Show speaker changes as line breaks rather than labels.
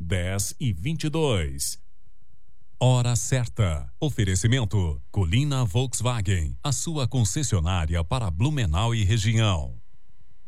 10h22. Hora certa. Oferecimento: Colina Volkswagen, a sua concessionária para Blumenau e região.